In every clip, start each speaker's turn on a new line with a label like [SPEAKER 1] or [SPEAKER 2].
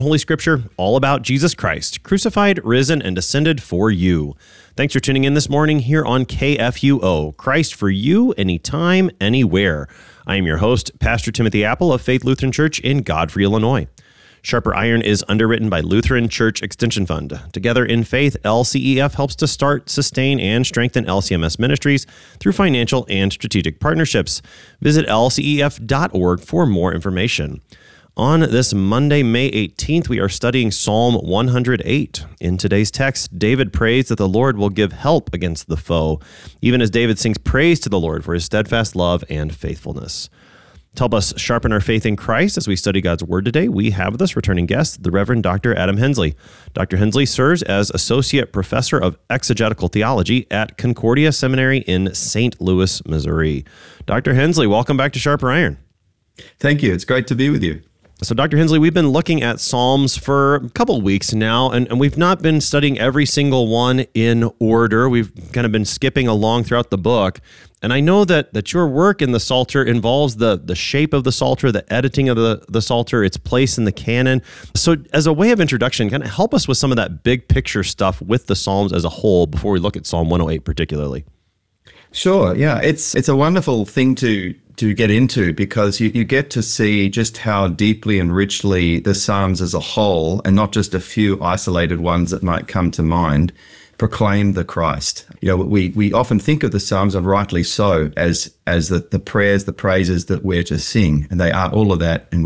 [SPEAKER 1] Holy Scripture, all about Jesus Christ, crucified, risen, and ascended for you. Thanks for tuning in this morning here on KFUO, Christ for you, anytime, anywhere. I am your host, Pastor Timothy Apple of Faith Lutheran Church in Godfrey, Illinois. Sharper Iron is underwritten by Lutheran Church Extension Fund. Together in Faith, LCEF helps to start, sustain, and strengthen LCMS ministries through financial and strategic partnerships. Visit lcef.org for more information. On this Monday, May 18th, we are studying Psalm 108. In today's text, David prays that the Lord will give help against the foe, even as David sings praise to the Lord for his steadfast love and faithfulness. To help us sharpen our faith in Christ as we study God's Word today, we have with us returning guest, the Reverend Dr. Adam Hensley. Dr. Hensley serves as Associate Professor of Exegetical Theology at Concordia Seminary in St. Louis, Missouri. Dr. Hensley, welcome back to Sharper Iron.
[SPEAKER 2] Thank you. It's great to be with you.
[SPEAKER 1] So, Dr. Hensley, we've been looking at Psalms for a couple of weeks now, and we've not been studying every single one in order. We've kind of been skipping along throughout the book. And I know that your work in the Psalter involves the shape of the Psalter, the editing of the Psalter, its place in the canon. So as a way of introduction, kind of help us with some of that big picture stuff with the Psalms as a whole before we look at Psalm 108 particularly.
[SPEAKER 2] Sure. Yeah, it's a wonderful thing to get into because you get to see just how deeply and richly the Psalms as a whole, and not just a few isolated ones that might come to mind, proclaim the Christ. You know, we often think of the Psalms, and rightly so, as the prayers, the praises that we're to sing, and they are all of that. And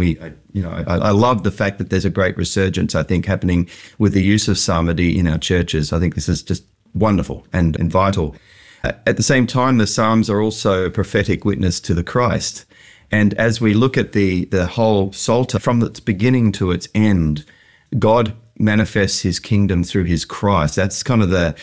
[SPEAKER 2] I love the fact that there's a great resurgence, I think, happening with the use of psalmody in our churches. I think this is just wonderful and vital. At the same time, the Psalms are also a prophetic witness to the Christ. And as we look at the whole Psalter, from its beginning to its end, God manifests his kingdom through his Christ. That's kind of the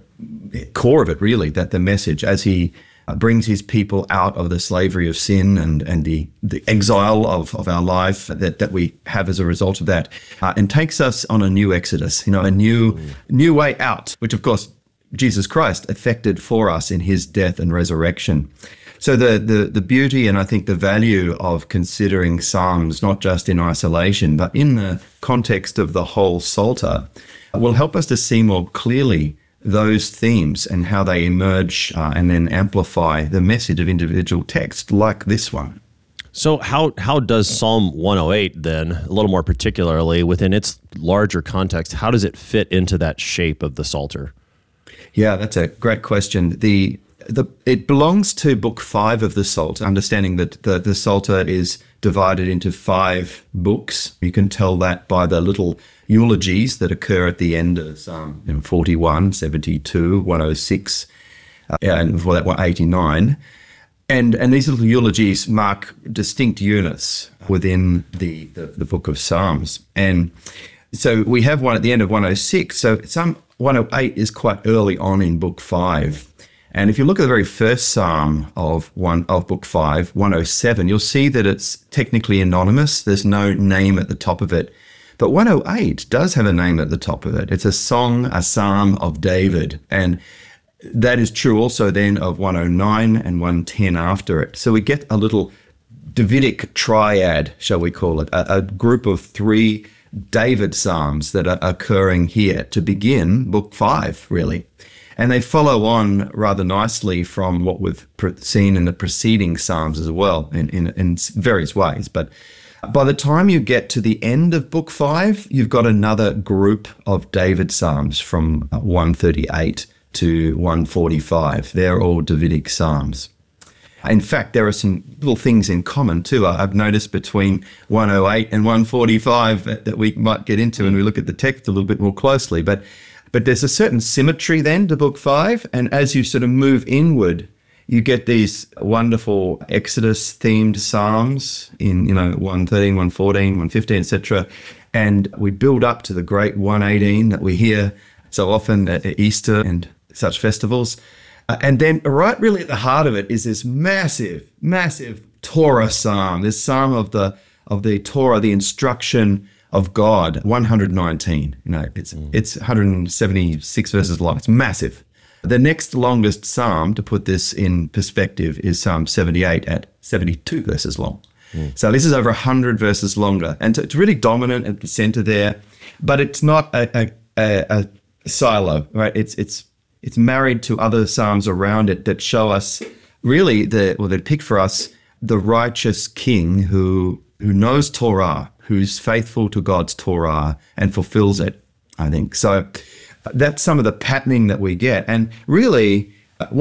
[SPEAKER 2] core of it, really, that the message as he brings his people out of the slavery of sin and the exile of our life that we have as a result of that, and takes us on a new exodus, a new way out, which of course Jesus Christ effected for us in his death and resurrection. So the beauty and I think the value of considering Psalms, not just in isolation, but in the context of the whole Psalter, will help us to see more clearly those themes and how they emerge and then amplify the message of individual text like this one.
[SPEAKER 1] So how does Psalm 108 then, a little more particularly within its larger context, how does it fit into that shape of the Psalter?
[SPEAKER 2] Yeah, that's a great question. It belongs to Book 5 of the Psalter, understanding that the Psalter is divided into 5 books. You can tell that by the little eulogies that occur at the end of Psalm 41, 72, 106, and before that 189. And these little eulogies mark distinct units within the book of Psalms. And so we have one at the end of 106. So Psalm 108 is quite early on in Book 5. And if you look at the very first Psalm of Book 5, 107, you'll see that it's technically anonymous. There's no name at the top of it. But 108 does have a name at the top of it. It's a psalm of David. And that is true also then of 109 and 110 after it. So we get a little Davidic triad, shall we call it, a group of 3 David Psalms that are occurring here to begin Book 5, really. And they follow on rather nicely from what we've seen in the preceding Psalms as well in various ways. But by the time you get to the end of Book 5, you've got another group of David Psalms from 138 to 145. They're all Davidic Psalms. In fact, there are some little things in common too. I've noticed between 108 and 145 that we might get into when we look at the text a little bit more closely. But there's a certain symmetry then to Book 5. And as you sort of move inward, you get these wonderful Exodus-themed psalms in 113, 114, 115, etc. And we build up to the great 118 that we hear so often at Easter and such festivals. And then right really at the heart of it is this massive, massive Torah psalm, this psalm of the Torah, the instruction of God, 119. It's 176 verses long. It's massive. The next longest psalm, to put this in perspective, is Psalm 78 at 72 verses long. So this is over 100 verses longer. And so it's really dominant at the center there, but it's not a silo, right? It's married to other psalms around it that show us really that pick for us the righteous king who knows Torah, who's faithful to God's Torah and fulfills it, I think. So that's some of the patterning that we get. And really,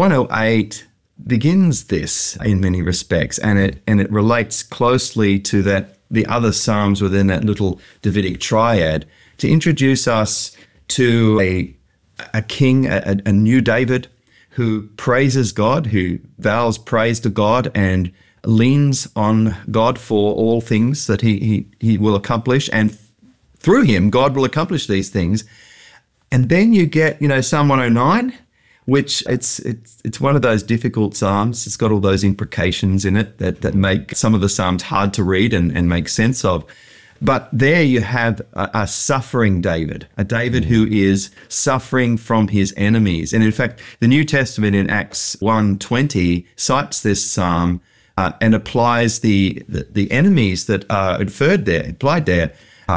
[SPEAKER 2] 108 begins this in many respects, and it relates closely to the other psalms within that little Davidic triad to introduce us to a king, a new David, who praises God, who vows praise to God and leans on God for all things that he will accomplish, and through him, God will accomplish these things. And then you get, Psalm 109, which it's one of those difficult psalms. It's got all those imprecations in it that make some of the psalms hard to read and make sense of. But there you have a suffering David, a David who is suffering from his enemies. And in fact, the New Testament in Acts 1:20 cites this psalm and applies the enemies that are implied there,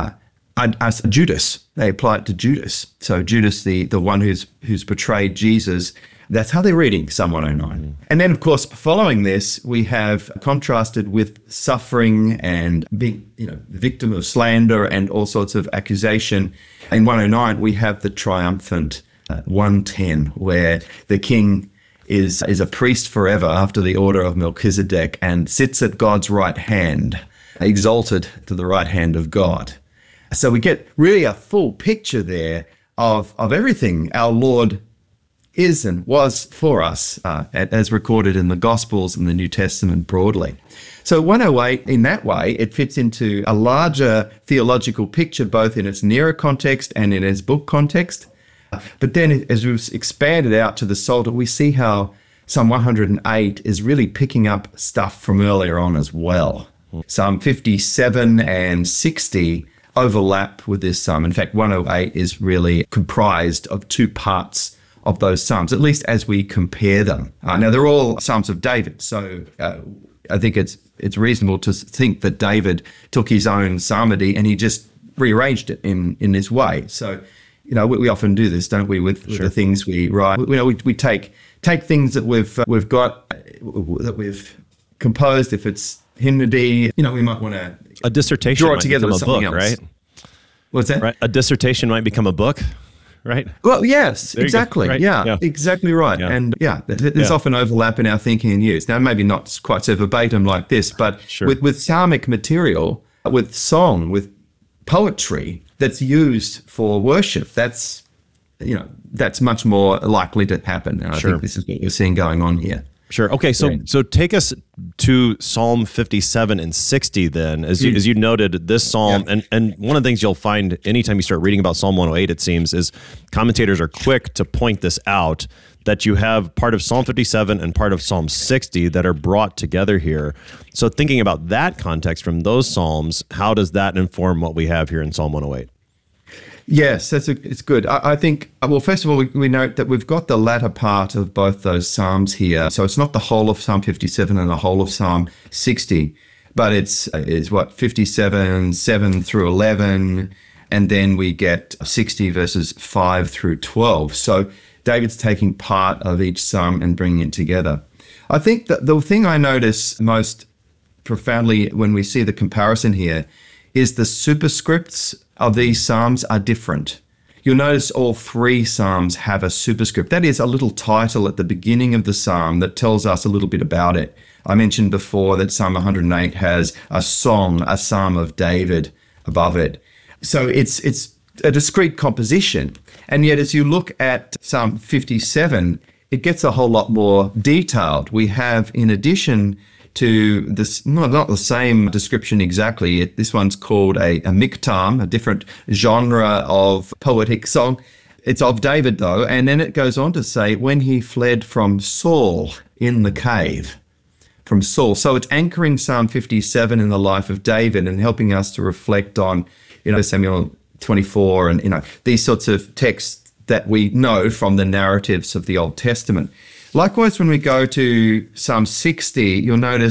[SPEAKER 2] as Judas. They apply it to Judas. So Judas, the one who's betrayed Jesus, that's how they're reading Psalm 109. And then, of course, following this, we have contrasted with suffering and being, the victim of slander and all sorts of accusation. In 109, we have the triumphant 110, where the king is a priest forever after the order of Melchizedek and sits at God's right hand, exalted to the right hand of God. So we get really a full picture there of everything our Lord is and was for us, as recorded in the Gospels and the New Testament broadly. So 108, in that way, it fits into a larger theological picture, both in its nearer context and in its book context. But then as we've expanded out to the Psalter, we see how Psalm 108 is really picking up stuff from earlier on as well. Psalm 57 and 60 overlap with this psalm. In fact, 108 is really comprised of two parts of those psalms, at least as we compare them. Now, they're all psalms of David, so I think it's reasonable to think that David took his own psalmody and he just rearranged it in this way. So, we often do this, don't we, with the things we write. We take things that we've got, that we've composed. If it's hymnody, we might want to
[SPEAKER 1] a dissertation
[SPEAKER 2] draw it
[SPEAKER 1] might
[SPEAKER 2] together
[SPEAKER 1] become
[SPEAKER 2] with
[SPEAKER 1] a
[SPEAKER 2] something
[SPEAKER 1] book,
[SPEAKER 2] else.
[SPEAKER 1] right?
[SPEAKER 2] What's that?
[SPEAKER 1] Right. A dissertation might become a book, right?
[SPEAKER 2] Well, yes,
[SPEAKER 1] There you go.
[SPEAKER 2] exactly.
[SPEAKER 1] Right.
[SPEAKER 2] Yeah, exactly right.
[SPEAKER 1] Yeah.
[SPEAKER 2] And there's
[SPEAKER 1] Yeah.
[SPEAKER 2] often overlap in our thinking and use. Now, maybe not quite so verbatim like this, but
[SPEAKER 1] Sure.
[SPEAKER 2] with psalmic material, with song, with poetry that's used for worship, that's much more likely to happen. And I
[SPEAKER 1] Sure.
[SPEAKER 2] think this is what we're seeing going on here.
[SPEAKER 1] Sure. Okay. So
[SPEAKER 2] Right.
[SPEAKER 1] so take us to Psalm 57 and 60 then. As you noted, this psalm,
[SPEAKER 2] Yeah.
[SPEAKER 1] and one of the things you'll find anytime you start reading about Psalm 108, it seems, is commentators are quick to point this out, that you have part of Psalm 57 and part of Psalm 60 that are brought together here. So thinking about that context from those psalms, how does that inform what we have here in Psalm 108?
[SPEAKER 2] Yes, it's good. I think, well, first of all, we note that we've got the latter part of both those Psalms here. So it's not the whole of Psalm 57 and the whole of Psalm 60, but it's 57, 7 through 11, and then we get 60 verses 5 through 12. So David's taking part of each Psalm and bringing it together. I think that the thing I notice most profoundly when we see the comparison here is the superscripts of these psalms are different. You'll notice all three psalms have a superscript. That is a little title at the beginning of the psalm that tells us a little bit about it. I mentioned before that Psalm 108 has a song, a psalm of David above it. So it's a discrete composition. And yet as you look at Psalm 57, it gets a whole lot more detailed. We have, in addition to this, not the same description exactly. This one's called a miktam, a different genre of poetic song. It's of David, though, and then it goes on to say, when he fled from Saul in the cave, from Saul. So it's anchoring Psalm 57 in the life of David and helping us to reflect on, Samuel 24 and, these sorts of texts that we know from the narratives of the Old Testament. Likewise, when we go to Psalm 60, you'll notice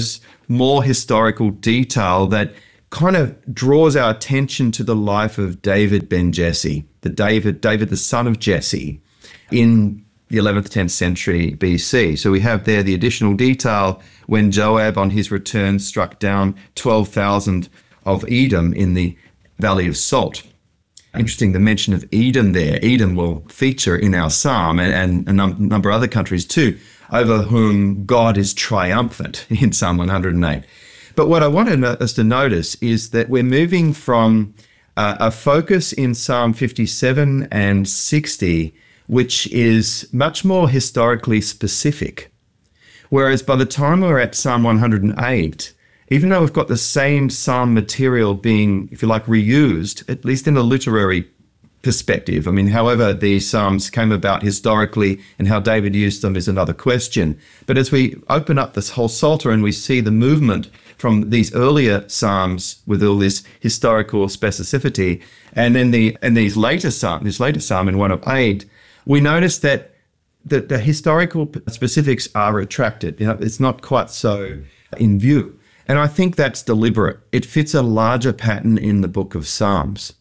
[SPEAKER 2] more historical detail that kind of draws our attention to the life of David ben Jesse, David, the son of Jesse, in the 11th, 10th century BC. So we have there the additional detail when Joab on his return struck down 12,000 of Edom in the Valley of Salt. Interesting, the mention of Edom there. Edom will feature in our psalm and a number of other countries too, over whom God is triumphant in Psalm 108. But what I wanted us to notice is that we're moving from a focus in Psalm 57 and 60, which is much more historically specific. Whereas by the time we're at Psalm 108, even though we've got the same psalm material being, if you like, reused, at least in a literary perspective. I mean, however these psalms came about historically and how David used them is another question. But as we open up this whole Psalter and we see the movement from these earlier psalms with all this historical specificity, and then this later psalm in 108, we notice that the historical specifics are retracted. You know, it's not quite so in view. And I think that's deliberate. It fits a larger pattern in the book of Psalms.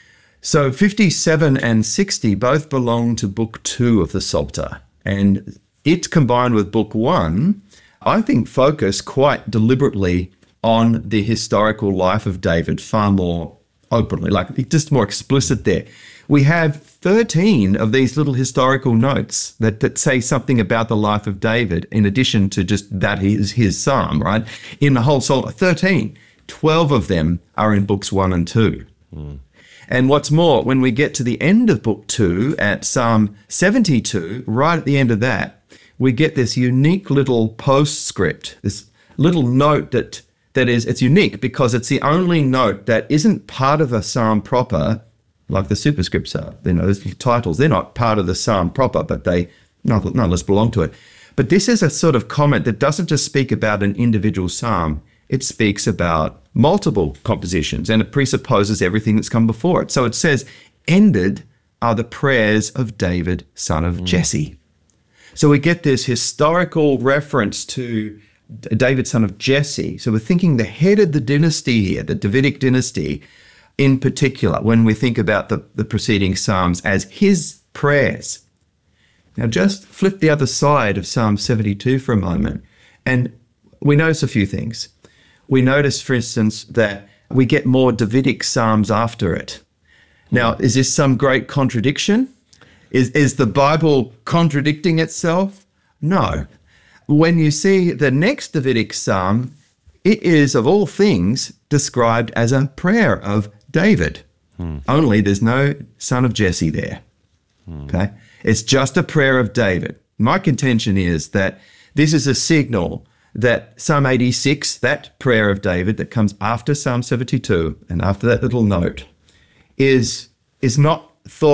[SPEAKER 2] So 57 and 60 both belong to book 2 of the Psalter. And it combined with book 1, I think, focus quite deliberately on the historical life of David far more openly, like just more explicit there. We have 13 of these little historical notes that say something about the life of David, in addition to just that is his psalm, right? In the whole Psalter, 13, 12 of them are in books 1 and 2. And what's more, when we get to the end of book 2 at Psalm 72, right at the end of that, we get this unique little postscript, this little note it's unique because it's the only note that isn't part of a psalm proper, like the superscripts are. You know, those titles, they're not part of the psalm proper, but they nonetheless belong to it. But this is a sort of comment that doesn't just speak about an individual psalm. It speaks about multiple compositions, and it presupposes everything that's come before it. So it says, ended are the prayers of David, son of Jesse. So we get this historical reference to David, son of Jesse. So we're thinking the head of the dynasty here, the Davidic dynasty in particular, when we think about the preceding Psalms as his prayers. Now just flip the other side of Psalm 72 for a moment, and we notice a few things. We notice, for instance, that we get more Davidic Psalms after it. Now, is this some great contradiction? Is the Bible contradicting itself? No. When you see the next Davidic Psalm, it is, of all things, described as a prayer of David. Only there's no son of Jesse there. Okay? It's just a prayer of David. My contention is that this is a signal that Psalm 86, that prayer of David that comes after Psalm 72 and after that little note, is not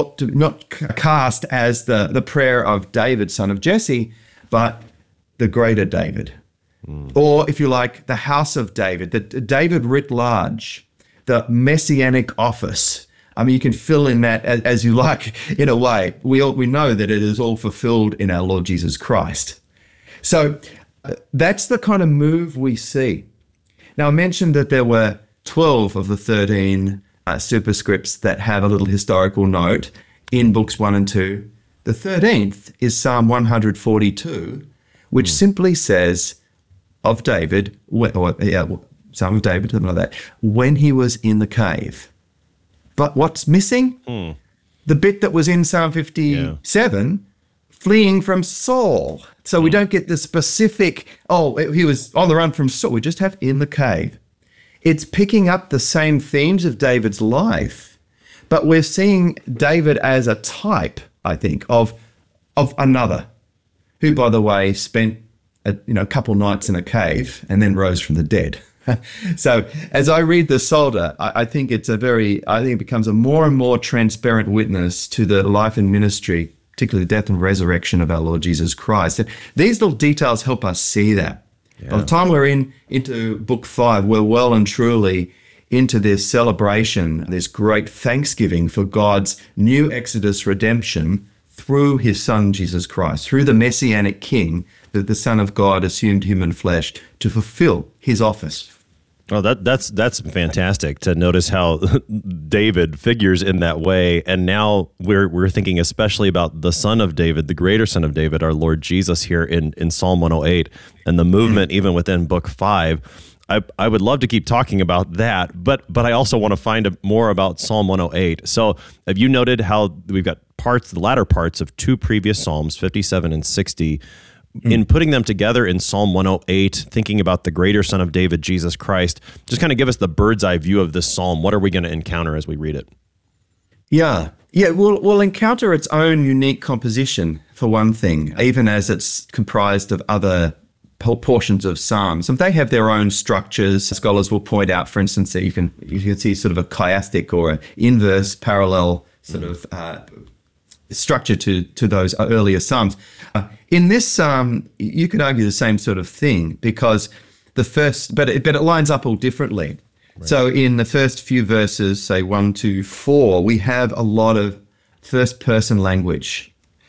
[SPEAKER 2] cast as the prayer of David, son of Jesse, but the greater David. Or, if you like, the house of David, the David writ large, the messianic office. I mean, you can fill in that as you like, in a way. We know that it is all fulfilled in our Lord Jesus Christ. So that's the kind of move we see. Now, I mentioned that there were 12 of the 13 superscripts that have a little historical note in books 1 and 2. The 13th is Psalm 142, which simply says of David, Psalm of David, something like that, when he was in the cave. But what's missing? The bit that was in Psalm 57, fleeing from Saul. So we don't get the specific, he was on the run from Saul. We just have in the cave. It's picking up the same themes of David's life, but we're seeing David as a type, I think, of another, who, by the way, spent a couple nights in a cave and then rose from the dead. So as I read the Psalter, I think it becomes a more and more transparent witness to the life and ministry, particularly the death and resurrection of our Lord Jesus Christ. And these little details help us see that. Yeah. By the time we're into book 5, we're well and truly into this celebration, this great thanksgiving for God's new Exodus redemption through his son, Jesus Christ, through the Messianic King that the Son of God assumed human flesh to fulfill his office.
[SPEAKER 1] Oh, that's fantastic to notice how David figures in that way. And now we're thinking especially about the Son of David, the greater Son of David, our Lord Jesus here in Psalm 108, and the movement even within Book 5. I would love to keep talking about that, but I also want to find more about Psalm 108. So have you noted how we've got the latter parts of two previous Psalms, 57 and 60, in putting them together in Psalm 108, thinking about the greater Son of David, Jesus Christ? Just kind of give us the bird's eye view of this psalm. What are we going to encounter as we read it?
[SPEAKER 2] Yeah. We'll encounter its own unique composition, for one thing, even as it's comprised of other portions of psalms. And they have their own structures. Scholars will point out, for instance, that you can see sort of a chiastic or an inverse parallel sort of structure to those earlier psalms. In this psalm, you could argue the same sort of thing, because but it lines up all differently. Right. So in the first few verses, say 1 to 4, we have a lot of first-person language.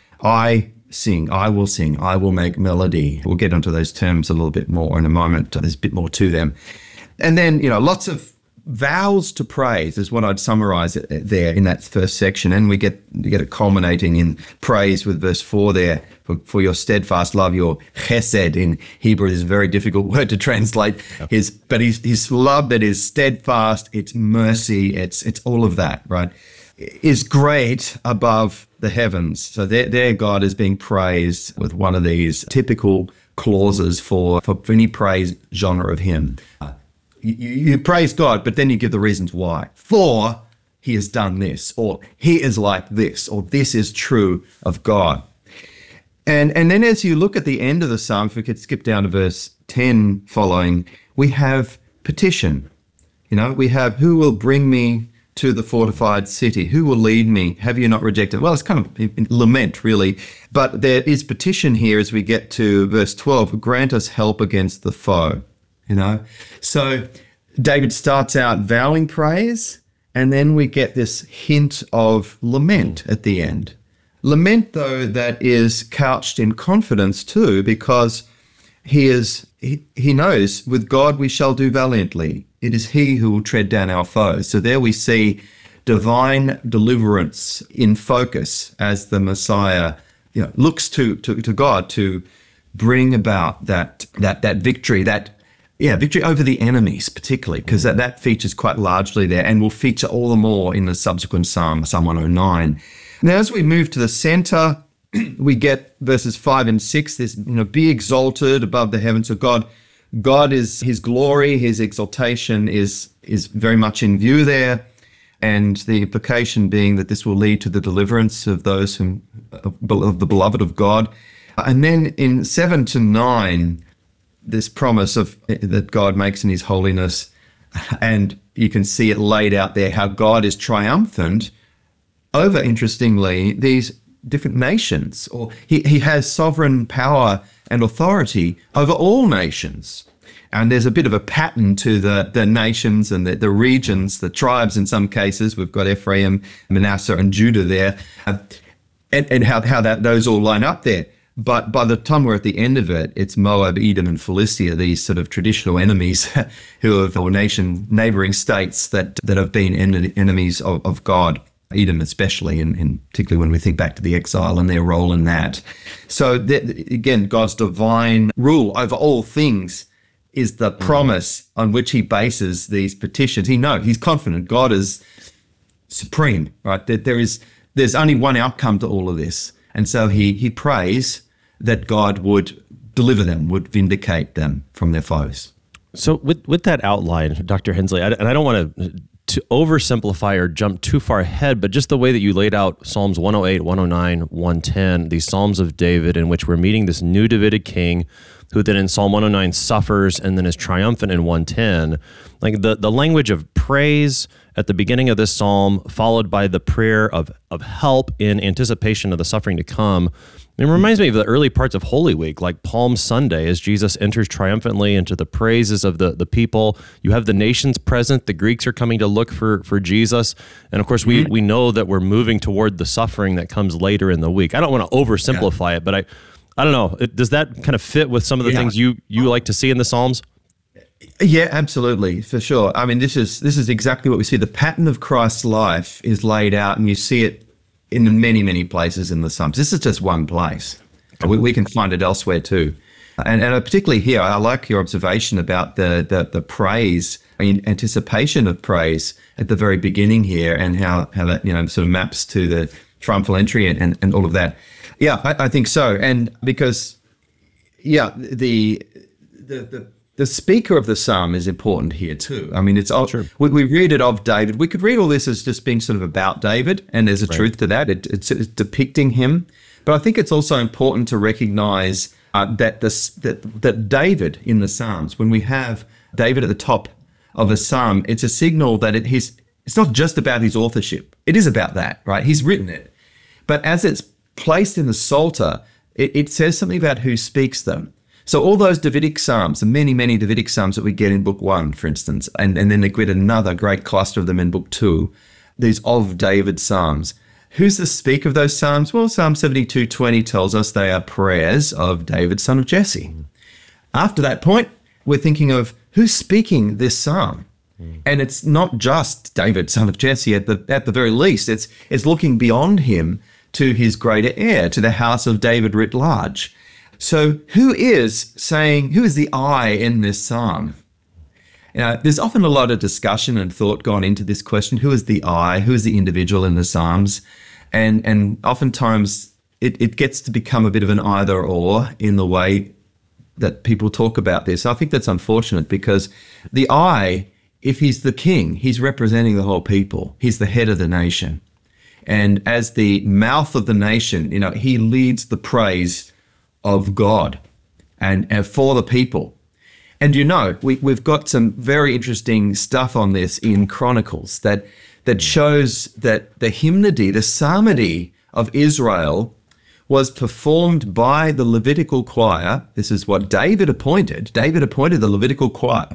[SPEAKER 2] I sing, I will sing, I will make melody. We'll get onto those terms a little bit more in a moment. There's a bit more to them. And then, lots of vows to praise is what I'd summarize it there in that first section. And you get it culminating in praise with verse 4 there, for your steadfast love, your chesed in Hebrew is a very difficult word to translate. Yep. His love that is steadfast, it's mercy, it's all of that, right, is great above the heavens. So there God is being praised with one of these typical clauses for any praise genre of hymn. You praise God, but then you give the reasons why. For he has done this, or he is like this, or this is true of God. And then as you look at the end of the psalm, if we could skip down to verse 10 following, we have petition. We have, who will bring me to the fortified city? Who will lead me? Have you not rejected? Well, it's kind of lament, really. But there is petition here as we get to verse 12. Grant us help against the foe. So David starts out vowing praise, and then we get this hint of lament at the end. Lament, though, that is couched in confidence too, because he knows with God we shall do valiantly. It is he who will tread down our foes. So there we see divine deliverance in focus as the Messiah looks to God to bring about that victory, victory over the enemies, particularly, because that features quite largely there and will feature all the more in the subsequent Psalm 109. Now, as we move to the center, we get verses 5 and 6, this, be exalted above the heavens. So God is, his glory, his exaltation is very much in view there. And the implication being that this will lead to the deliverance of those of the beloved of God. And then in 7 to 9, this promise that God makes in his holiness, and you can see it laid out there, how God is triumphant over, interestingly, these different nations, or he has sovereign power and authority over all nations. And there's a bit of a pattern to the nations and the regions, the tribes in some cases. We've got Ephraim, Manasseh, and Judah there, and how those all line up there. But by the time we're at the end of it, it's Moab, Edom, and Philistia, these sort of traditional enemies or neighboring states that have been enemies of God. Edom especially, and particularly when we think back to the exile and their role in that. So again, God's divine rule over all things is the promise on which he bases these petitions. He's confident God is supreme, right? That there's only one outcome to all of this. And so he prays that God would deliver them, would vindicate them from their foes.
[SPEAKER 1] So with that outline, Dr. Hensley, and I don't want to oversimplify or jump too far ahead, but just the way that you laid out Psalms 108, 109, 110, these Psalms of David in which we're meeting this new Davidic king who then in Psalm 109 suffers and then is triumphant in 110, like the language of praise at the beginning of this psalm, followed by the prayer of help in anticipation of the suffering to come. It reminds me of the early parts of Holy Week, like Palm Sunday, as Jesus enters triumphantly into the praises of the people. You have the nations present. The Greeks are coming to look for Jesus. And of course, we know that we're moving toward the suffering that comes later in the week. I don't want to oversimplify it, but I don't know. Does that kind of fit with some of the things you like to see in the Psalms?
[SPEAKER 2] Yeah, absolutely, for sure. I mean, this is exactly what we see. The pattern of Christ's life is laid out, and you see it in many, many places in the Psalms. This is just one place. We can find it elsewhere too. And particularly here, I like your observation about the praise, anticipation of praise at the very beginning here, and how that sort of maps to the triumphal entry and all of that. Yeah, I think so. And because the speaker of the psalm is important here too. I mean, it's sure. we read it of David. We could read all this as just being sort of about David, and there's a truth to that. It's depicting him, but I think it's also important to recognize that David in the Psalms, when we have David at the top of a psalm, it's a signal that it's not just about his authorship. It is about that, right? He's written it, but as it's placed in the Psalter, it says something about who speaks them. So all those Davidic Psalms, the many, many Davidic Psalms that we get in Book 1, for instance, and then they get another great cluster of them in Book 2, these of David Psalms. Who's the speaker of those Psalms? Well, Psalm 72:20 tells us they are prayers of David, son of Jesse. After that point, we're thinking of who's speaking this Psalm. And it's not just David, son of Jesse at the very least. It's looking beyond him to his greater heir, to the house of David writ large. So who is the I in this psalm? There's often a lot of discussion and thought gone into this question. Who is the I? Who is the individual in the Psalms? And oftentimes it gets to become a bit of an either or in the way that people talk about this. I think that's unfortunate, because the I, if he's the king, he's representing the whole people. He's the head of the nation. And as the mouth of the nation, he leads the praise of God and for the people. And we've got some very interesting stuff on this in Chronicles that shows that the hymnody, the psalmody of Israel was performed by the Levitical choir. This is what David appointed. David appointed the Levitical choir.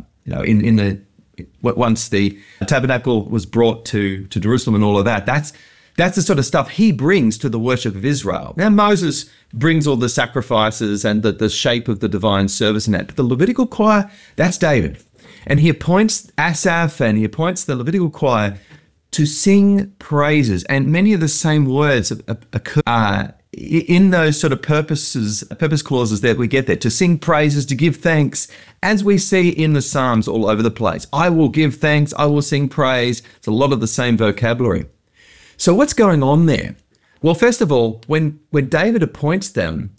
[SPEAKER 2] Once the tabernacle was brought to Jerusalem and all of that, that's the sort of stuff he brings to the worship of Israel. Now, Moses brings all the sacrifices and the shape of the divine service and that. But the Levitical choir, that's David. And he appoints Asaph and he appoints the Levitical choir to sing praises. And many of the same words occur in those sort of purpose clauses that we get there. To sing praises, to give thanks, as we see in the Psalms all over the place. I will give thanks, I will sing praise. It's a lot of the same vocabulary. So what's going on there? Well, first of all, when David appoints them,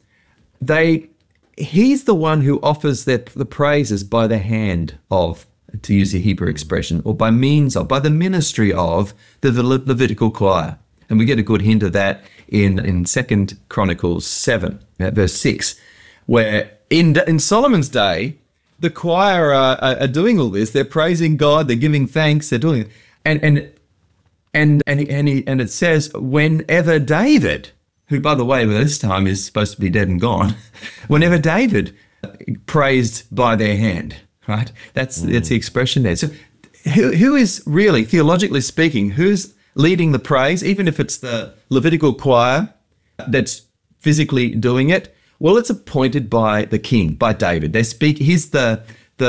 [SPEAKER 2] he's the one who offers the praises by the hand of, to use the Hebrew expression, or by means of, by the ministry of the Levitical choir. And we get a good hint of that in 2 Chronicles 7, verse 6, where in Solomon's day, the choir are doing all this. They're praising God, they're giving thanks, they're doing it. And it says, whenever David, who by the way, by this time is supposed to be dead and gone, whenever David praised by their hand, right? That's the expression there. So who is really, theologically speaking, who's leading the praise, even if it's the Levitical choir that's physically doing it? Well, it's appointed by the king, by David. He's the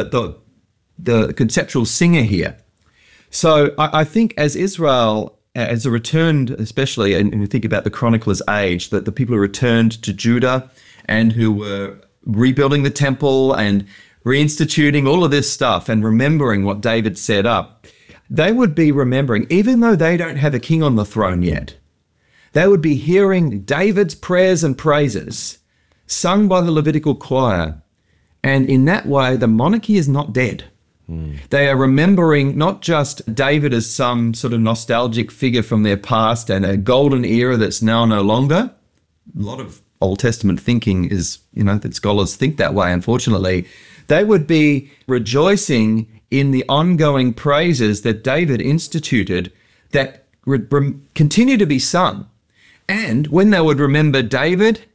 [SPEAKER 2] conceptual singer here. So I think as Israel, as a returned, especially, and you think about the chronicler's age, that the people who returned to Judah and who were rebuilding the temple and reinstituting all of this stuff and remembering what David set up, they would be remembering, even though they don't have a king on the throne yet, they would be hearing David's prayers and praises sung by the Levitical choir. And in that way, the monarchy is not dead. They are remembering not just David as some sort of nostalgic figure from their past and a golden era that's now no longer. A lot of Old Testament thinking is, that scholars think that way, unfortunately. They would be rejoicing in the ongoing praises that David instituted that continue to be sung. And when they would remember David,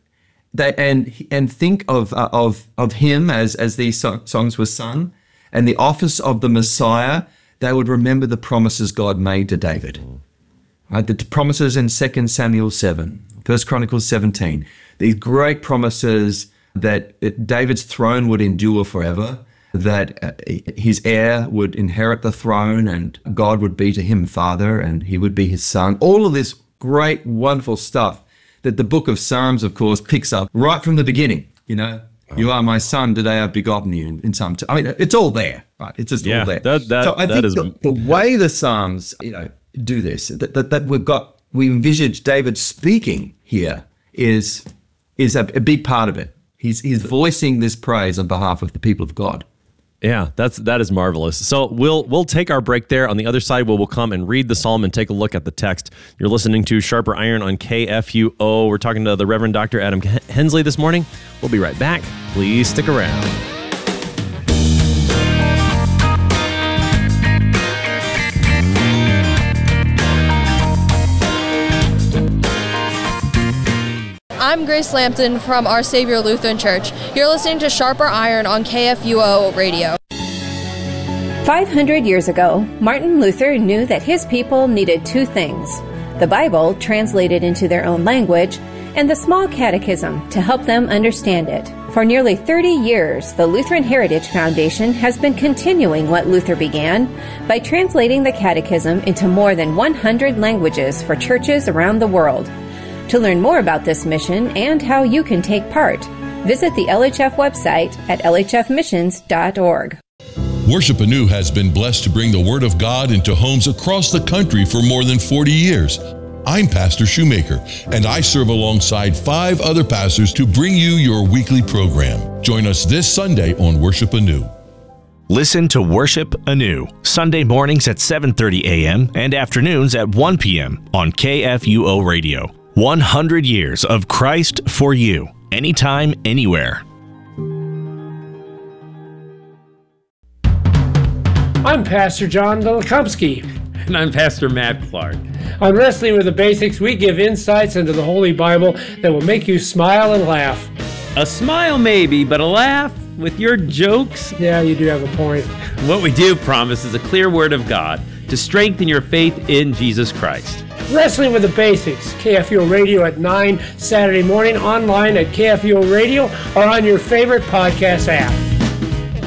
[SPEAKER 2] and think of him as these songs were sung, and the office of the Messiah, they would remember the promises God made to David. right? The promises in 2 Samuel 7, 1 Chronicles 17, these great promises that David's throne would endure forever, that his heir would inherit the throne and God would be to him father and he would be his son. All of this great, wonderful stuff that the book of Psalms, of course, picks up right from the beginning. You are my son, today I've begotten you in Psalm 2. I mean, it's all there, right? It's just all there. So I think the way the Psalms, do this, that we envisage David speaking here is a big part of it. He's voicing this praise on behalf of the people of God.
[SPEAKER 1] Yeah, that is marvelous. So we'll take our break there. On the other side, we'll come and read the psalm and take a look at the text. You're listening to Sharper Iron on KFUO. We're talking to the Reverend Dr. Adam Hensley this morning. We'll be right back. Please stick around.
[SPEAKER 3] I'm Grace Lampton from Our Savior Lutheran Church. You're listening to Sharper Iron on KFUO Radio.
[SPEAKER 4] 500 years ago, Martin Luther knew that his people needed two things: the Bible, translated into their own language, and the small catechism to help them understand it. For nearly 30 years, the Lutheran Heritage Foundation has been continuing what Luther began by translating the catechism into more than 100 languages for churches around the world. To learn more about this mission and how you can take part, visit the LHF website at lhfmissions.org.
[SPEAKER 5] Worship Anew has been blessed to bring the Word of God into homes across the country for more than 40 years. I'm Pastor Shoemaker, and I serve alongside 5 other pastors to bring you your weekly program. Join us this Sunday on Worship Anew.
[SPEAKER 6] Listen to Worship Anew, Sunday mornings at 7:30 a.m. and afternoons at 1 p.m. on KFUO Radio. 100 years of Christ for you, anytime, anywhere.
[SPEAKER 7] I'm Pastor John Dolikomski.
[SPEAKER 8] And I'm Pastor Matt Clark.
[SPEAKER 7] On Wrestling with the Basics, we give insights into the Holy Bible that will make you smile and laugh.
[SPEAKER 8] A smile maybe, but a laugh with your jokes?
[SPEAKER 7] Yeah, you do have a point.
[SPEAKER 8] What we do promise is a clear word of God to strengthen your faith in Jesus Christ.
[SPEAKER 7] Wrestling with the Basics, KFUO Radio at 9 Saturday morning, online at KFUO Radio or on your favorite podcast app.